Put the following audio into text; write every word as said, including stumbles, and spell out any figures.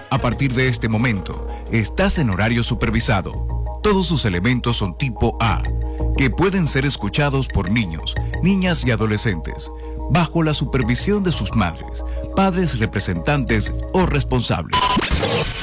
A partir de este momento, estás en horario supervisado. Todos sus elementos son tipo A, que pueden ser escuchados por niños, niñas y adolescentes, bajo la supervisión de sus madres, padres representantes o responsables.